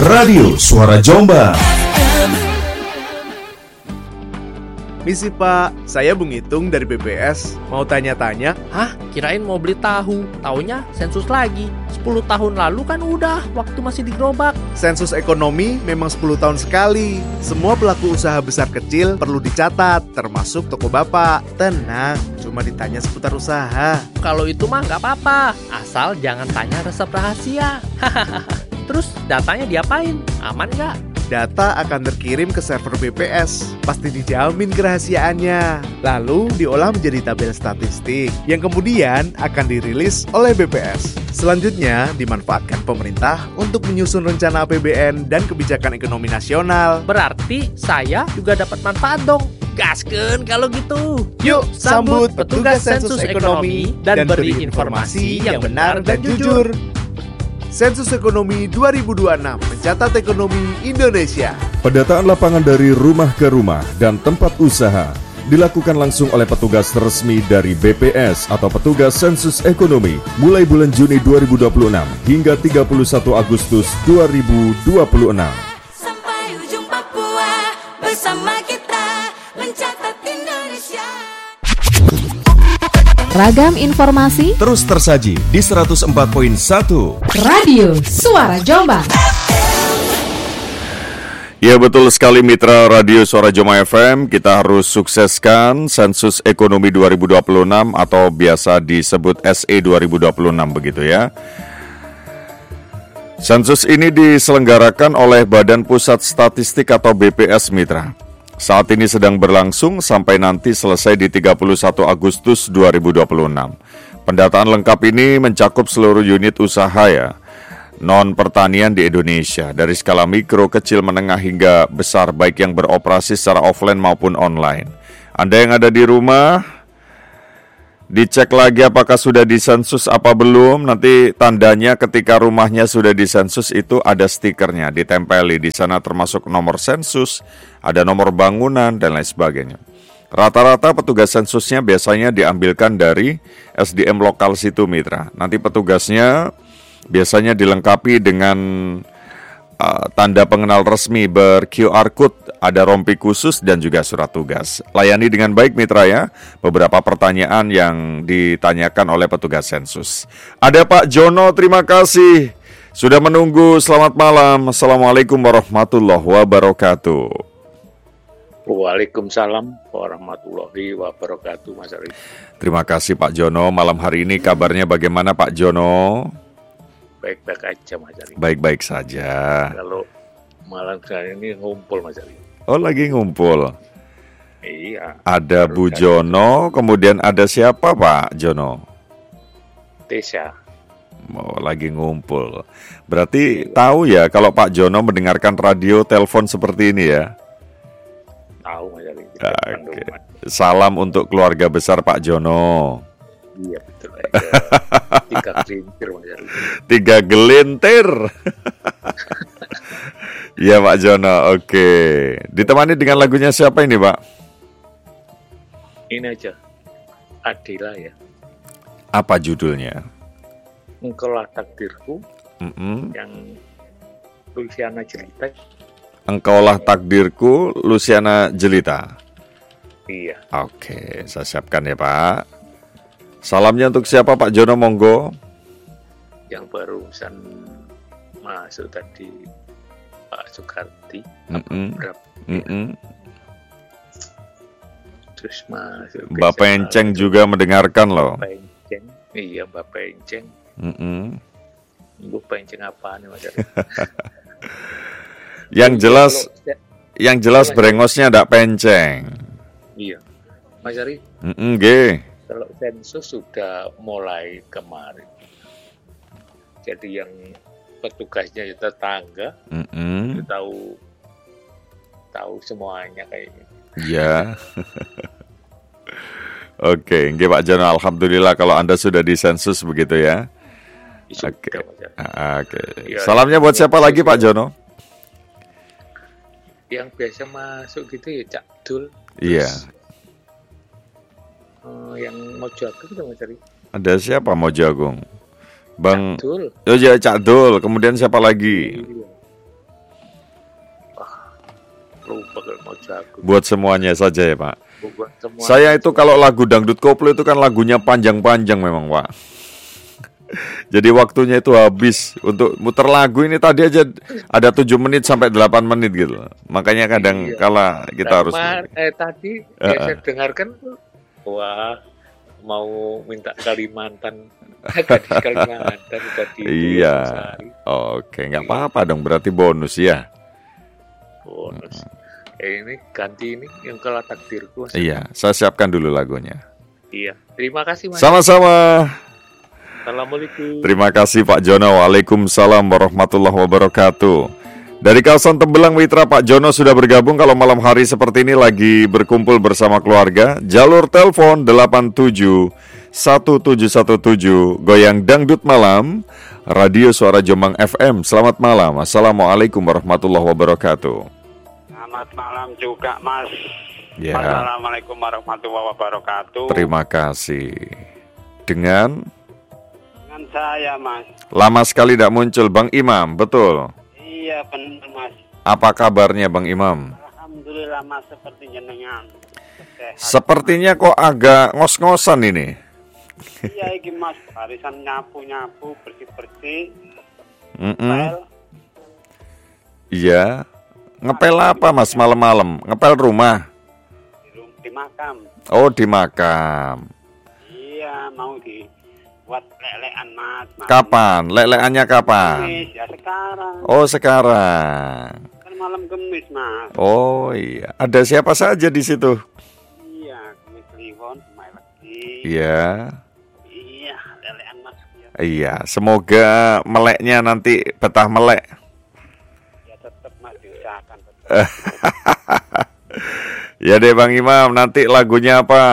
Radio Suara Jombang. Misi Pak, saya Bung Itung dari BPS. Mau tanya-tanya? Hah? Kirain mau beli tahu. Taunya sensus lagi. 10 tahun lalu kan udah, waktu masih di gerobak. Sensus ekonomi memang 10 tahun sekali. Semua pelaku usaha besar kecil perlu dicatat, termasuk toko Bapak. Tenang, cuma ditanya seputar usaha. Kalau itu mah nggak apa-apa. Asal jangan tanya resep rahasia. Terus datanya diapain? Aman nggak? Data akan terkirim ke server BPS. Pasti dijamin kerahasiaannya. Lalu diolah menjadi tabel statistik yang kemudian akan dirilis oleh BPS. Selanjutnya dimanfaatkan pemerintah untuk menyusun rencana APBN dan kebijakan ekonomi nasional. Berarti saya juga dapat manfaat dong. Gaskeun kalau gitu. Yuk sambut petugas sensus ekonomi dan beri informasi yang benar dan jujur. Sensus Ekonomi 2026 mencatat ekonomi Indonesia. Pendataan lapangan dari rumah ke rumah dan tempat usaha dilakukan langsung oleh petugas resmi dari BPS atau petugas sensus ekonomi mulai bulan Juni 2026 hingga 31 Agustus 2026. Sampai ujung Papua bersama kita mencatat Indonesia. Ragam informasi Terus tersaji di 104.1 Radio Suara Jombang. Ya betul sekali mitra Radio Suara Jombang FM. Kita harus sukseskan Sensus Ekonomi 2026 atau biasa disebut SE 2026 begitu ya. Sensus ini diselenggarakan oleh Badan Pusat Statistik atau BPS mitra. Saat ini sedang berlangsung sampai nanti selesai di 31 Agustus 2026. Pendataan lengkap ini mencakup seluruh unit usaha ya, non-pertanian di Indonesia, dari skala mikro, kecil, menengah hingga besar, baik yang beroperasi secara offline maupun online. Anda yang ada di rumah, dicek lagi apakah sudah disensus apa belum. Nanti tandanya ketika rumahnya sudah disensus itu ada stikernya ditempeli di sana, termasuk nomor sensus, ada nomor bangunan dan lain sebagainya. Rata-rata petugas sensusnya biasanya diambilkan dari SDM lokal situ mitra. Nanti petugasnya biasanya dilengkapi dengan tanda pengenal resmi ber-QR code, ada rompi khusus dan juga surat tugas. Layani dengan baik mitra ya beberapa pertanyaan yang ditanyakan oleh petugas sensus. Ada Pak Jono, terima kasih sudah menunggu. Selamat malam. Assalamualaikum warahmatullahi wabarakatuh. Waalaikumsalam warahmatullahi wabarakatuh Mas Ari. Terima kasih Pak Jono. Malam hari ini kabarnya bagaimana Pak Jono? Baik-baik aja Mas Ari. Baik-baik saja. Kalau malam hari ini ngumpul Mas Ari. Oh lagi ngumpul. Iya. Ada Bu Jono, kemudian ada siapa Pak Jono? Tesya. Oh lagi ngumpul. Berarti tahu ya kalau Pak Jono mendengarkan radio telepon seperti ini ya? Tahu Mas Ari. Oke. Salam untuk keluarga besar Pak Jono. Iya betul aja. 3 gelintir Mas Ari. 3 gelintir. Iya Pak Jono, oke. Ditemani dengan lagunya siapa ini Pak? Ini aja, Adila ya. Apa judulnya? Engkaulah takdirku. Yang Luciana Jelita. Engkaulah takdirku, Luciana Jelita. Iya. Oke, saya siapkan ya Pak. Salamnya untuk siapa Pak Jono, monggo? Yang barusan masuk tadi Pak Sukarti. Terus masuk Mbak Penceng juga mendengarkan loh. Mbak Penceng, iya Mbak Penceng. Mbak Penceng apaan nih Mas Ari? Yang jelas brengosnya ndak penceng. Iya, Mas Ari. Kalau sensus sudah mulai kemarin. Jadi yang petugasnya itu tetangga, itu tahu semuanya kayaknya. Iya. Oke, nggih Pak Jono, alhamdulillah kalau Anda sudah disensus begitu ya. Oke. Ya, salamnya buat siapa lagi Pak Jono? Yang biasa masuk gitu ya Cak Dul. Iya. Yang Mojo Agung itu Mas Ari. Ada siapa Mojo Agung? Bang Cak Dul. Oh ya Cak Dul. Kemudian siapa lagi? lupa kalau mau jago. Buat semuanya saja ya Pak. Buat semua. Saya itu kalau lagu dangdut koplo itu kan lagunya panjang-panjang memang Pak. Jadi waktunya itu habis untuk muter lagu ini tadi aja ada 7 menit sampai 8 menit gitu. Makanya kadang kala kita harus tadi saya dengarkan wah mau minta Kalimantan gadis Kalimantan tadi. Iya. Oke, nggak apa-apa dong berarti bonus ya. Bonus. Ini ganti ini yang Kala Takdirku. Iya, saya siapkan dulu lagunya. Iya. Terima kasih Mas. Sama-sama. Assalamualaikum. Terima kasih Pak Jono. Waalaikumsalam warahmatullahi wabarakatuh. Dari kawasan Tembelang Mitra, Pak Jono sudah bergabung. Kalau malam hari seperti ini lagi berkumpul bersama keluarga. Jalur telepon 871717 Goyang Dangdut Malam, Radio Suara Jombang FM. Selamat malam. Assalamualaikum warahmatullahi wabarakatuh. Selamat malam juga Mas. Ya. Assalamualaikum warahmatullahi wabarakatuh. Terima kasih. Dengan saya Mas. Lama sekali tidak muncul Bang Imam, betul? Iya benar Mas. Apa kabarnya Bang Imam? Alhamdulillah Mas, seperti jenengan. Sepertinya kok agak ngos-ngosan ini. Iya iki Mas, barisan nyapu-nyapu, bersih-bersih. Iya. Ngepel apa Mas malam-malam? Ngepel rumah? Di makam. Oh, di makam. Iya, mau buat lelean Mas. Kapan? Leleannya kapan? Kemis, ya sekarang. Oh, sekarang. Kan malam Kemis Mas. Oh iya. Ada siapa saja di situ? Iya, Kemis Kliwon, Semai Legi. Iya. Iya, lelean Mas. Ya. Iya. Semoga meleknya nanti betah melek. Ya tetap Mas diusahakan. Ya deh Bang Imam, nanti lagunya apa?